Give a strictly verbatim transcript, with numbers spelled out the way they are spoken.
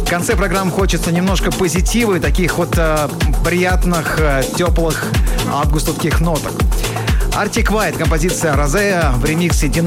В конце программы хочется немножко позитива и таких вот э, приятных, э, теплых августовских ноток. Arctic White, композиция «Розея» в ремиксе Динар.